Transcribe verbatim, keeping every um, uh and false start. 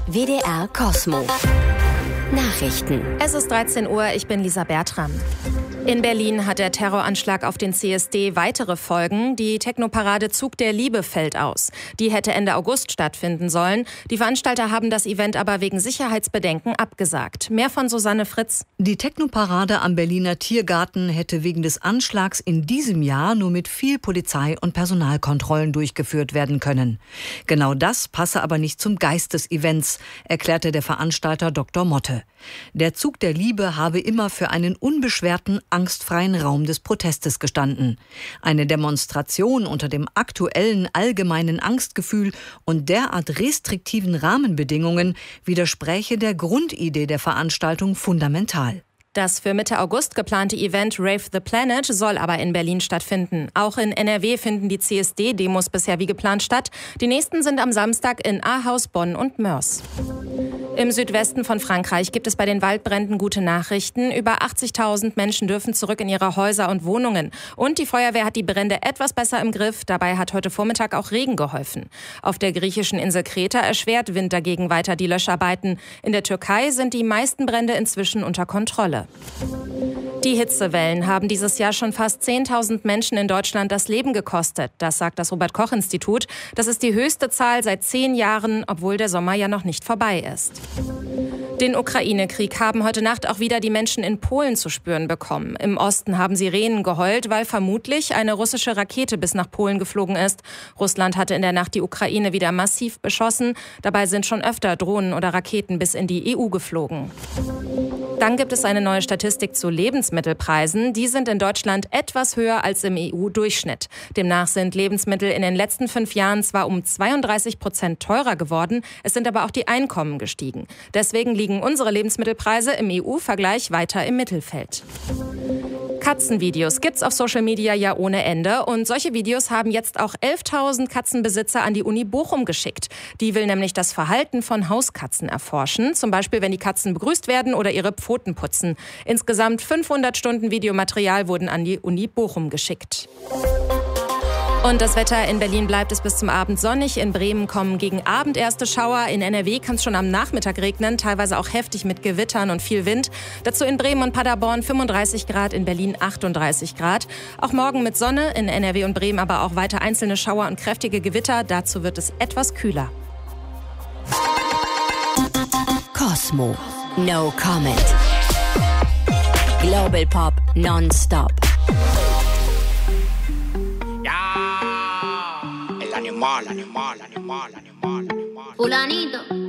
W D R Kosmo. Nachrichten. Es ist dreizehn Uhr, ich bin Lisa Bertram. In Berlin hat der Terroranschlag auf den C S D weitere Folgen. Die Technoparade Zug der Liebe fällt aus. Die hätte Ende August stattfinden sollen. Die Veranstalter haben das Event aber wegen Sicherheitsbedenken abgesagt. Mehr von Susanne Fritz. Die Technoparade am Berliner Tiergarten hätte wegen des Anschlags in diesem Jahr nur mit viel Polizei- und Personalkontrollen durchgeführt werden können. Genau das passe aber nicht zum Geist des Events, erklärte der Veranstalter Doktor Motte. Der Zug der Liebe habe immer für einen unbeschwerten, angstfreien Raum des Protestes gestanden. Eine Demonstration unter dem aktuellen allgemeinen Angstgefühl und derart restriktiven Rahmenbedingungen widerspräche der Grundidee der Veranstaltung fundamental. Das für Mitte August geplante Event Rave the Planet soll aber in Berlin stattfinden. Auch in N R W finden die C S D-Demos bisher wie geplant statt. Die nächsten sind am Samstag in Ahaus, Bonn und Moers. Im Südwesten von Frankreich gibt es bei den Waldbränden gute Nachrichten. Über achtzigtausend Menschen dürfen zurück in ihre Häuser und Wohnungen. Und die Feuerwehr hat die Brände etwas besser im Griff. Dabei hat heute Vormittag auch Regen geholfen. Auf der griechischen Insel Kreta erschwert Wind dagegen weiter die Löscharbeiten. In der Türkei sind die meisten Brände inzwischen unter Kontrolle. Die Hitzewellen haben dieses Jahr schon fast zehntausend Menschen in Deutschland das Leben gekostet. Das sagt das Robert-Koch-Institut. Das ist die höchste Zahl seit zehn Jahren, obwohl der Sommer ja noch nicht vorbei ist. Den Ukraine-Krieg haben heute Nacht auch wieder die Menschen in Polen zu spüren bekommen. Im Osten haben Sirenen geheult, weil vermutlich eine russische Rakete bis nach Polen geflogen ist. Russland hatte in der Nacht die Ukraine wieder massiv beschossen. Dabei sind schon öfter Drohnen oder Raketen bis in die E U geflogen. Dann gibt es eine neue Statistik zu Lebensmittelpreisen. Die sind in Deutschland etwas höher als im E U-Durchschnitt. Demnach sind Lebensmittel in den letzten fünf Jahren zwar um zweiunddreißig Prozent teurer geworden, es sind aber auch die Einkommen gestiegen. Deswegen liegen unsere Lebensmittelpreise im E U-Vergleich weiter im Mittelfeld. Katzenvideos gibt's auf Social Media ja ohne Ende und solche Videos haben jetzt auch elftausend Katzenbesitzer an die Uni Bochum geschickt. Die will nämlich das Verhalten von Hauskatzen erforschen, zum Beispiel wenn die Katzen begrüßt werden oder ihre Pfoten putzen. Insgesamt fünfhundert Stunden Videomaterial wurden an die Uni Bochum geschickt. Und das Wetter: in Berlin bleibt es bis zum Abend sonnig. In Bremen kommen gegen Abend erste Schauer. In N R W kann es schon am Nachmittag regnen, teilweise auch heftig mit Gewittern und viel Wind. Dazu in Bremen und Paderborn fünfunddreißig Grad, in Berlin achtunddreißig Grad. Auch morgen mit Sonne, in N R W und Bremen aber auch weiter einzelne Schauer und kräftige Gewitter. Dazu wird es etwas kühler. Kosmo. No comment. Global Pop non-stop. Animal, animal, animal, animal, animal. Fulanito.